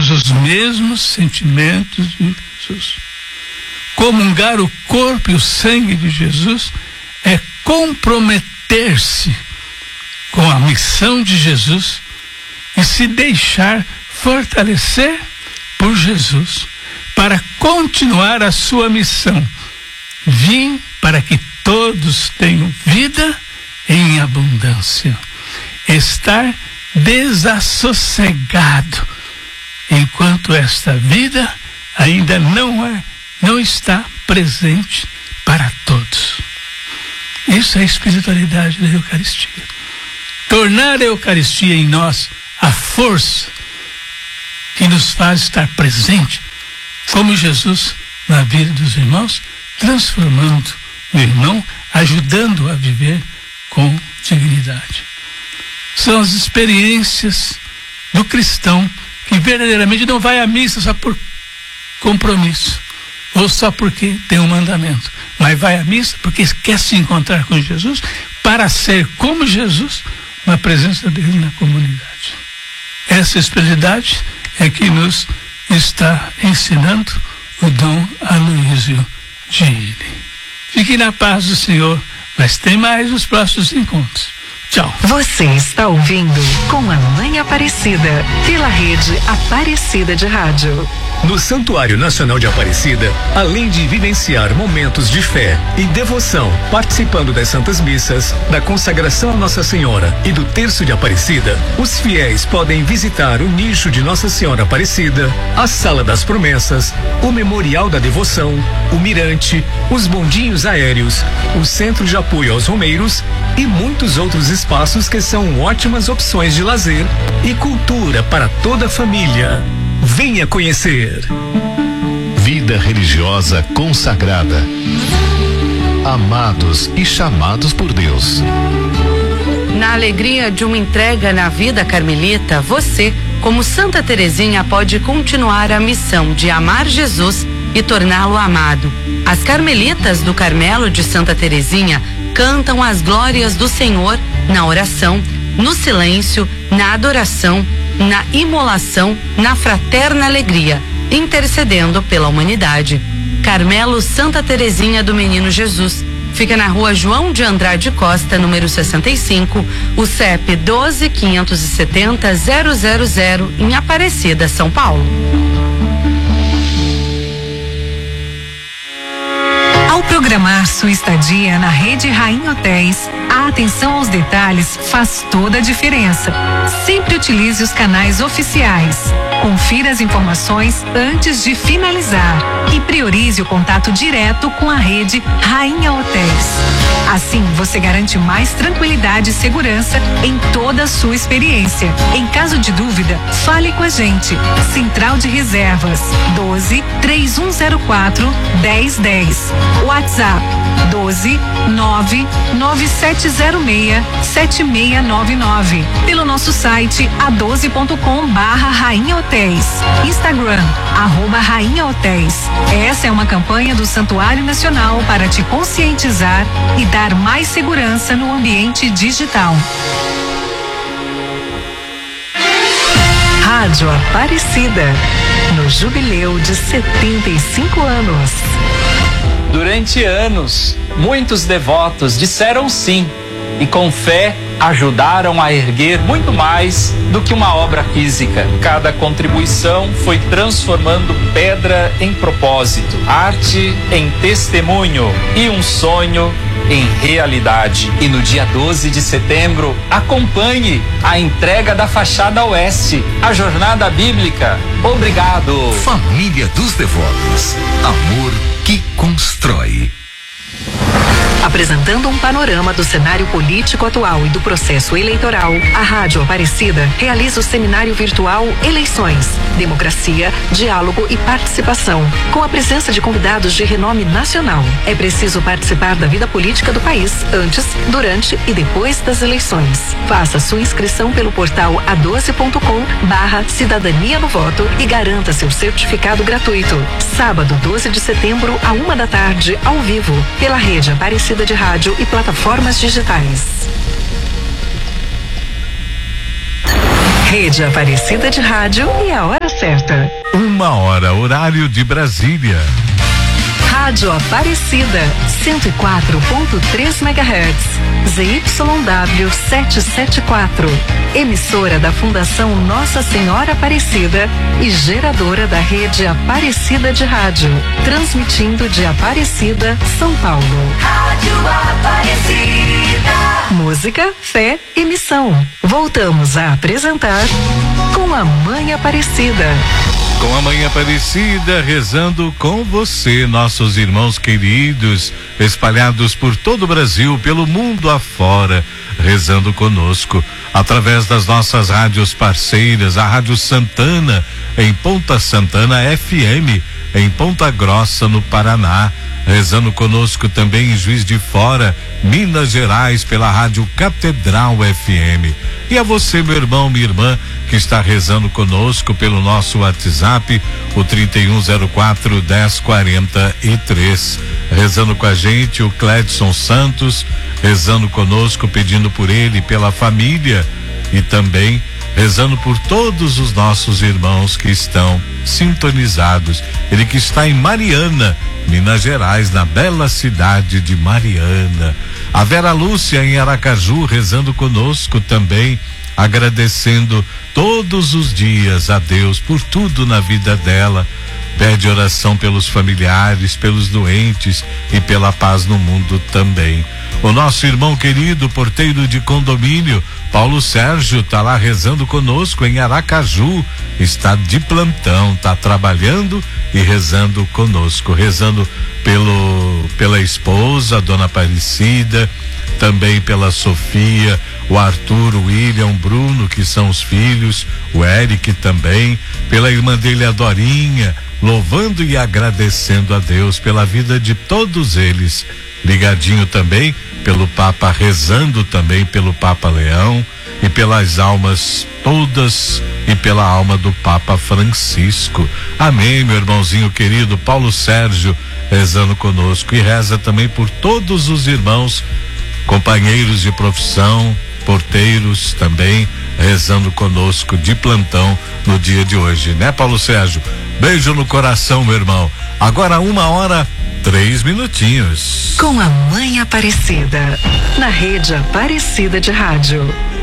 temos os mesmos sentimentos de Jesus. Comungar o corpo e o sangue de Jesus é comprometer-se com a missão de Jesus e se deixar fortalecer por Jesus para continuar a sua missão. Vim para que todos tenham vida em abundância. Estar desassossegado enquanto esta vida ainda não está presente para todos. Isso é a espiritualidade da Eucaristia. Tornar a Eucaristia em nós a força que nos faz estar presente, como Jesus na vida dos irmãos, transformando o irmão, ajudando-o a viver com dignidade. São as experiências do cristão que verdadeiramente não vai à missa só por compromisso, ou só porque tem um mandamento, mas vai à missa porque quer se encontrar com Jesus para ser como Jesus na presença dele na comunidade. Essa espiritualidade é que nos está ensinando o Dom Aloísio de Illy. Fique na paz do Senhor, mas tem mais nos próximos encontros. Tchau. Você está ouvindo Com a Mãe Aparecida, pela rede Aparecida de Rádio. No Santuário Nacional de Aparecida, além de vivenciar momentos de fé e devoção, participando das Santas Missas, da consagração a Nossa Senhora e do Terço de Aparecida, os fiéis podem visitar o nicho de Nossa Senhora Aparecida, a Sala das Promessas, o Memorial da Devoção, o Mirante, os bondinhos aéreos, o Centro de Apoio aos Romeiros e muitos outros espaços que são ótimas opções de lazer e cultura para toda a família. Venha conhecer. Vida religiosa consagrada. Amados e chamados por Deus. Na alegria de uma entrega na vida carmelita, você, como Santa Teresinha, pode continuar a missão de amar Jesus e torná-lo amado. As carmelitas do Carmelo de Santa Teresinha cantam as glórias do Senhor na oração, no silêncio, na adoração, na imolação, na fraterna alegria, intercedendo pela humanidade. Carmelo Santa Teresinha do Menino Jesus. Fica na rua João de Andrade Costa, número 65, o CEP 12.570.000, em Aparecida, São Paulo. Ao programar sua estadia na rede Rainha Hotéis, a atenção aos detalhes faz toda a diferença. Sempre utilize os canais oficiais. Confira as informações antes de finalizar e priorize o contato direto com a rede Rainha Hotéis. Assim, você garante mais tranquilidade e segurança em toda a sua experiência. Em caso de dúvida, fale com a gente. Central de Reservas 12-3104-1010. WhatsApp 12-99706-7699. Pelo nosso site a12.com/Rainha Hotéis. Instagram @Rainha Hotéis. Essa é uma campanha do Santuário Nacional para te conscientizar e dar mais segurança no ambiente digital. Rádio Aparecida, no jubileu de 75 anos. Durante anos, muitos devotos disseram sim e com fé ajudaram a erguer muito mais do que uma obra física. Cada contribuição foi transformando pedra em propósito, arte em testemunho e um sonho em realidade. E no dia 12 de setembro, acompanhe a entrega da fachada oeste, a jornada bíblica. Obrigado. Família dos Devotos. Amor que constrói. Apresentando um panorama do cenário político atual e do processo eleitoral, a Rádio Aparecida realiza o seminário virtual Eleições, Democracia, Diálogo e Participação, com a presença de convidados de renome nacional. É preciso participar da vida política do país antes, durante e depois das eleições. Faça sua inscrição pelo portal a12.com/Cidadania no Voto e garanta seu certificado gratuito. Sábado, 12 de setembro, à 1 da tarde, ao vivo, pela rede Aparecida de Rádio e plataformas digitais. Rede Aparecida de Rádio e a hora certa. 1h, horário de Brasília. Rádio Aparecida, 104.3 MHz, ZYW 774, emissora da Fundação Nossa Senhora Aparecida e geradora da rede Aparecida de Rádio, transmitindo de Aparecida, São Paulo. Rádio Aparecida. Música, fé e missão. Voltamos a apresentar Com a Mãe Aparecida. Com a Mãe Aparecida, rezando com você, nossos irmãos queridos, espalhados por todo o Brasil, pelo mundo afora, rezando conosco, através das nossas rádios parceiras, a Rádio Santana, em Ponta Santana FM, em Ponta Grossa, no Paraná, rezando conosco também em Juiz de Fora, Minas Gerais, pela Rádio Catedral FM. E a você, meu irmão, minha irmã, que está rezando conosco pelo nosso WhatsApp, o 3104-1043. Rezando com a gente o Cledson Santos, rezando conosco, pedindo por ele, pela família e também rezando por todos os nossos irmãos que estão sintonizados. Ele que está em Mariana, Minas Gerais, na bela cidade de Mariana. A Vera Lúcia em Aracaju rezando conosco também, agradecendo todos os dias a Deus por tudo na vida dela. Pede oração pelos familiares, pelos doentes e pela paz no mundo também. O nosso irmão querido, porteiro de condomínio, Paulo Sérgio, tá lá rezando conosco em Aracaju, está de plantão, tá trabalhando e rezando conosco, rezando pela esposa, a dona Aparecida, também pela Sofia, o Arthur, o William, o Bruno, que são os filhos, o Eric também, pela irmã dele, a Dorinha, louvando e agradecendo a Deus pela vida de todos eles, ligadinho também pelo Papa, rezando também pelo Papa Leão e pelas almas todas e pela alma do Papa Francisco. Amém, meu irmãozinho querido Paulo Sérgio, rezando conosco, e reza também por todos os irmãos, companheiros de profissão, porteiros também, rezando conosco de plantão no dia de hoje, né, Paulo Sérgio? Beijo no coração, meu irmão. Agora 1h03. Com a Mãe Aparecida, na rede Aparecida de Rádio.